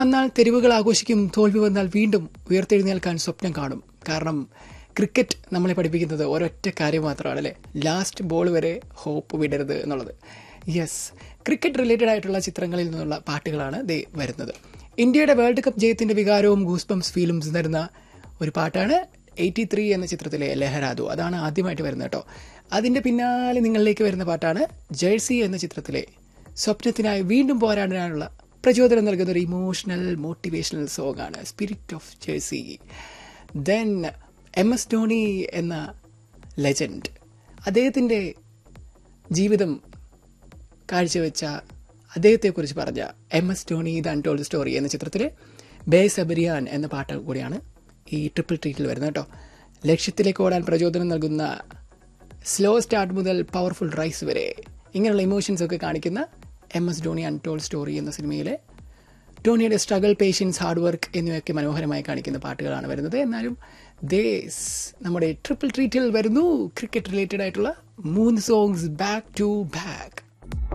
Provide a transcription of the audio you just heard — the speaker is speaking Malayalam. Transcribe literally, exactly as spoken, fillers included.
വന്നാൽ തെരുവുകൾ ആഘോഷിക്കും, തോൽവി വന്നാൽ വീണ്ടും ഉയർത്തെഴുന്നേൽക്കാൻ സ്വപ്നം കാണും. കാരണം ക്രിക്കറ്റ് നമ്മളെ പഠിപ്പിക്കുന്നത് ഒരൊറ്റ കാര്യം മാത്രമാണ് അല്ലേ, ലാസ്റ്റ് ബോൾ വരെ ഹോപ്പ് വിടരുത് എന്നുള്ളത്. യെസ്, ക്രിക്കറ്റ് റിലേറ്റഡ് ആയിട്ടുള്ള ചിത്രങ്ങളിൽ നിന്നുള്ള പാട്ടുകളാണ് ദേ വരുന്നത്. ഇന്ത്യയുടെ വേൾഡ് കപ്പ് ജയത്തിൻ്റെ വികാരവും ഗൂസ്ബംസ് ഫീലിംസ് തരുന്ന ഒരു പാട്ടാണ് എയ്റ്റി ത്രീ എന്ന ചിത്രത്തിലെ ലഹരാദു. അതാണ് ആദ്യമായിട്ട് വരുന്നത് കേട്ടോ. അതിൻ്റെ പിന്നാലെ നിങ്ങളിലേക്ക് വരുന്ന പാട്ടാണ് ജേഴ്സി എന്ന ചിത്രത്തിലെ സ്വപ്നത്തിനായി വീണ്ടും പോരാടാനുള്ള പ്രചോദനം നൽകുന്ന ഒരു ഇമോഷണൽ മോട്ടിവേഷണൽ സോങ് ആണ് spirit of jersey. Then M S Dhoni എന്ന ലെജൻഡ്, അദ്ദേഹത്തിൻ്റെ ജീവിതം കാഴ്ചവെച്ച അദ്ദേഹത്തെക്കുറിച്ച് പറഞ്ഞ M S Dhoni the untold story എന്ന ചിത്രത്തിലെ ബേ സബരിയാൻ എന്ന പാട്ട് കൂടിയാണ് ഈ ട്രിപ്പിൾ ട്രീറ്റിൽ വരുന്നത് കേട്ടോ. ലക്ഷ്യത്തിലേക്ക് ഓടാൻ പ്രചോദനം നൽകുന്ന സ്ലോ സ്റ്റാർട്ട് മുതൽ പവർഫുൾ റൈസ് വരെ ഇങ്ങനെയുള്ള ഇമോഷൻസ് ഒക്കെ കാണിക്കുന്ന M S Dhoni untold story എന്ന സിനിമയിലെ ധോണിയുടെ സ്ട്രഗിൾ, പേഷ്യൻസ്, ഹാർഡ് വർക്ക് എന്നിവയൊക്കെ മനോഹരമായി കാണിക്കുന്ന പാട്ടുകളാണ് വരുന്നത്. എന്നാലും ദേസ് നമ്മുടെ ട്രിപ്പിൾ ട്രീറ്റിൽ വരുന്നു ക്രിക്കറ്റ് റിലേറ്റഡ് ആയിട്ടുള്ള മൂന്ന് സോങ്സ് ബാക്ക് ടു ബാക്ക്.